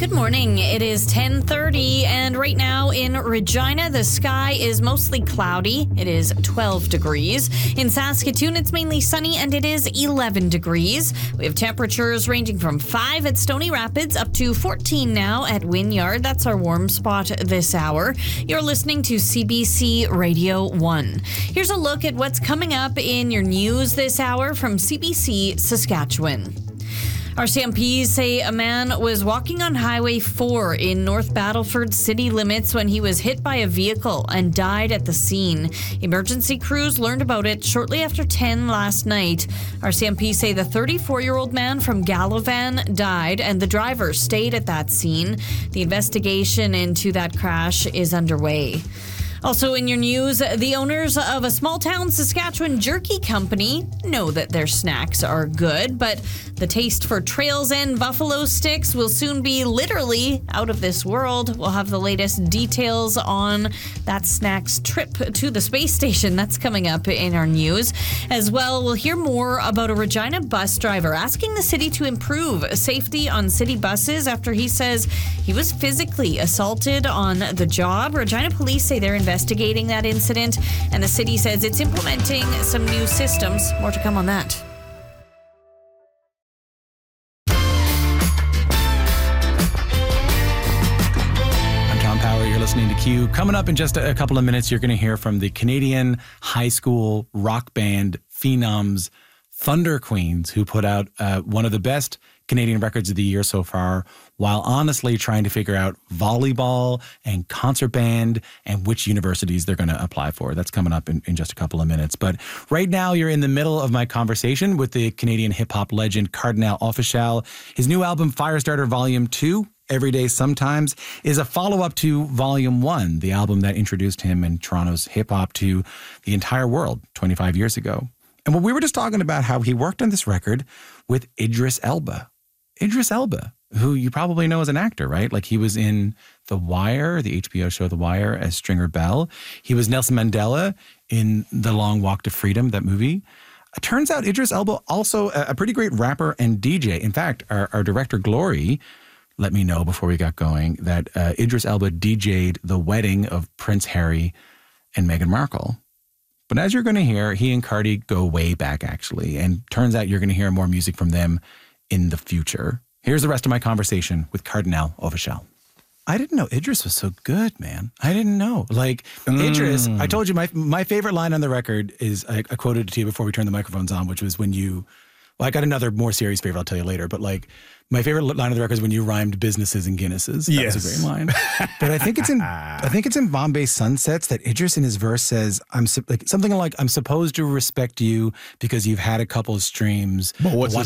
Good morning. It is 10:30, and right now in Regina, the sky is mostly cloudy. It is 12 degrees. In Saskatoon, it's mainly sunny, and it is 11 degrees. We have temperatures ranging from 5 at Stony Rapids up to 14 now at Wynyard. That's our warm spot this hour. You're listening to CBC Radio 1. Here's a look at what's coming up in your news this hour from CBC Saskatchewan. RCMPs say a man was walking on Highway 4 in North Battleford city limits when he was hit by a vehicle and died at the scene. Emergency crews learned about it shortly after 10 last night. RCMPs say the 34-year-old man from Gallivan died and the driver stayed at that scene. The investigation into that crash is underway. Also in your news, the owners of a small-town Saskatchewan jerky company know that their snacks are good, but the taste for Trails End buffalo sticks will soon be literally out of this world. We'll have the latest details on that snack's trip to the space station. That's coming up in our news. As well, we'll hear more about a Regina bus driver asking the city to improve safety on city buses after he says he was physically assaulted on the job. Regina police say they're investigating that incident, and the city says it's implementing some new systems. More to come on that. I'm Tom Power. You're listening to Q. Coming up in just a couple of minutes, you're going to hear from the Canadian high school rock band phenoms Thunder Queens, who put out one of the best Canadian records of the year so far, while honestly trying to figure out volleyball and concert band and which universities they're going to apply for. That's coming up in just a couple of minutes. But right now, you're in the middle of my conversation with the Canadian hip-hop legend Kardinal Offishall. His new album, Firestarter Volume 2, Every Day Sometimes, is a follow-up to Volume 1, the album that introduced him and Toronto's hip-hop to the entire world 25 years ago. And we were just talking about how he worked on this record with Idris Elba. Idris Elba, who you probably know as an actor, right? Like he was in The Wire, the HBO show The Wire, as Stringer Bell. He was Nelson Mandela in The Long Walk to Freedom, that movie. It turns out Idris Elba also a pretty great rapper and DJ. In fact, our director, Glory, let me know before we got going that Idris Elba DJ'd the wedding of Prince Harry and Meghan Markle. But as you're going to hear, he and Cardi go way back, actually. And turns out you're going to hear more music from them in the future. Here's the rest of my conversation with Kardinal Offishall. I didn't know Idris was so good, man. I didn't know. Like, Idris, I told you my favorite line on the record is, I quoted it to you before we turned the microphones on, which was when you, well, I got another more serious favorite I'll tell you later, but like, my favorite line of the record is when you rhymed businesses and Guinnesses. That was a great line. But I think it's in Bombay Sunsets that Idris in his verse says, something like, I'm supposed to respect you because you've had a couple of streams. But what's